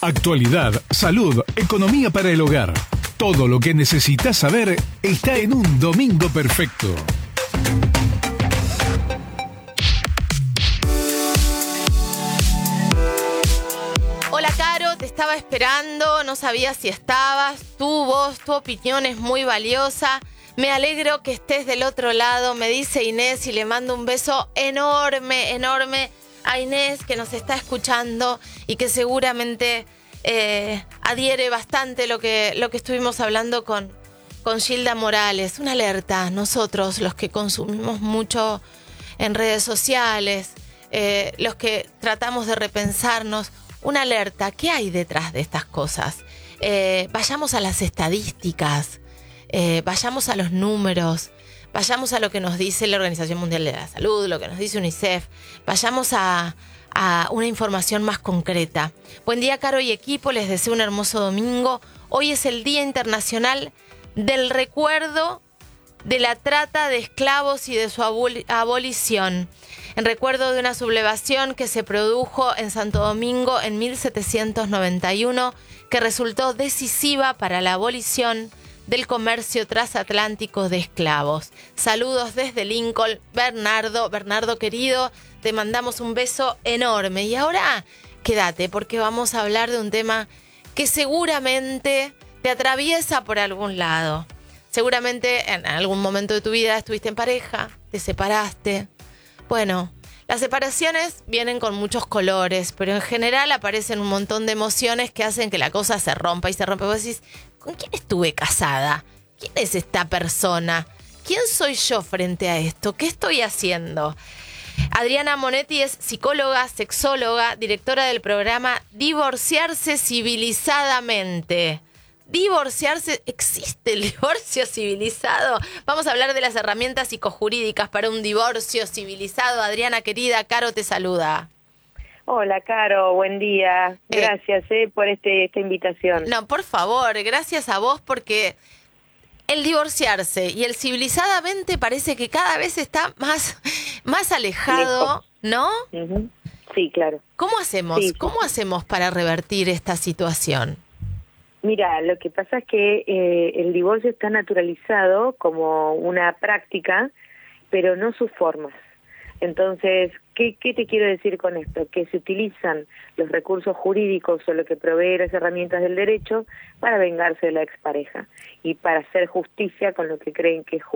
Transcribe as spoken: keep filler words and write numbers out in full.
Actualidad, salud, economía para el hogar. Todo lo que necesitas saber está en un domingo perfecto. Hola Caro, te estaba esperando, no sabía si estabas. Tu voz, tu opinión es muy valiosa. Me alegro que estés del otro lado, me dice Inés, y le mando un beso enorme, enorme a Inés, que nos está escuchando y que seguramente eh, adhiere bastante lo que, lo que estuvimos hablando con, con Gilda Morales. Una alerta, nosotros los que consumimos mucho en redes sociales, eh, los que tratamos de repensarnos, una alerta, ¿qué hay detrás de estas cosas? Eh, vayamos a las estadísticas, eh, vayamos a los números, vayamos a lo que nos dice la Organización Mundial de la Salud, lo que nos dice UNICEF, vayamos a, a una información más concreta. Buen día, Caro y equipo, les deseo un hermoso domingo. Hoy es el Día Internacional del Recuerdo de la Trata de Esclavos y de su abol- abolición, en recuerdo de una sublevación que se produjo en Santo Domingo en mil setecientos noventa y uno, que resultó decisiva para la abolición del comercio transatlántico de esclavos. Saludos desde Lincoln, Bernardo. Bernardo querido, te mandamos un beso enorme. Y ahora quédate, porque vamos a hablar de un tema que seguramente te atraviesa por algún lado. Seguramente en algún momento de tu vida estuviste en pareja, te separaste. Bueno, las separaciones vienen con muchos colores, pero en general aparecen un montón de emociones que hacen que la cosa se rompa y se rompe. Vos decís, ¿con quién estuve casada? ¿Quién es esta persona? ¿Quién soy yo frente a esto? ¿Qué estoy haciendo? Adriana Monetti es psicóloga, sexóloga, directora del programa Divorciarse Civilizadamente. Divorciarse, ¿existe el divorcio civilizado? Vamos a hablar de las herramientas psicojurídicas para un divorcio civilizado. Adriana querida, Caro te saluda. Hola, Caro, buen día. Gracias eh, por este, esta invitación. No, por favor, gracias a vos, porque el divorciarse y el civilizadamente parece que cada vez está más, más alejado, ¿no? Uh-huh. Sí, claro. ¿Cómo hacemos? Sí, sí. ¿Cómo hacemos para revertir esta situación? Mira, lo que pasa es que eh, el divorcio está naturalizado como una práctica, pero no sus formas. Entonces, ¿qué, qué te quiero decir con esto? Que se utilizan los recursos jurídicos o lo que provee las herramientas del derecho para vengarse de la expareja y para hacer justicia con lo que creen que es justo.